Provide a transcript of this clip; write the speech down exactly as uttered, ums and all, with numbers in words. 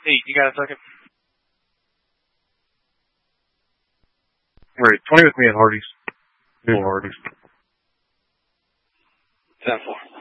Hey, you got a second? Right, twenty with me at Hardee's. Full Hardee's. ten four.